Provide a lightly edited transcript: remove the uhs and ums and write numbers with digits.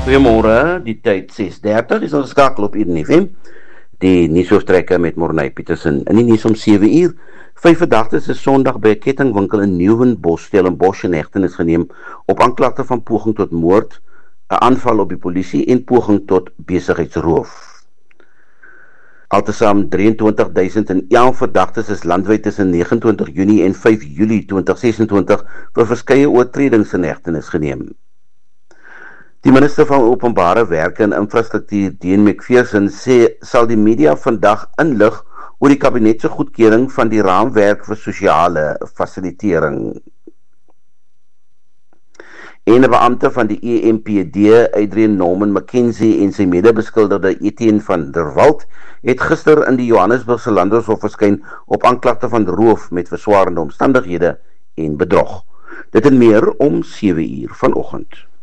Goeiemôre, die tyd 6:30 is ons geskakel op Eden FM. Die nuusoortrekker met Morney Petersen. In die nuus om 7:00. 5 verdagtes is Sondag by 'n kettingwinkel in Nieuwenbos, Stellenbosch in hegtenis geneem op aanklagte van poging tot moord, 'n aanval op die polisie en poging tot besigheidsroof. Altesaam 23.011 verdagtes is landwyd tussen 29 Junie en 5 Julie 2026 vir verskeie oortredings in hegtenis geneem. Die minister van Openbare Werke en Infrastruktuur, Dean McPherson, sal die media vandag inlig oor die kabinet se goedkeuring van die raamwerk vir sosiale fasilitering. En 'n beampte van die EMPD, Adrian Norman McKenzie, en sy medebeskuldigde Etienne van der Walt, het gister in die Johannesburgse Landroshof verskyn op aanklagte van roof met verswaarende omstandighede en bedrog. Dit en meer om 7:00 vanoggend.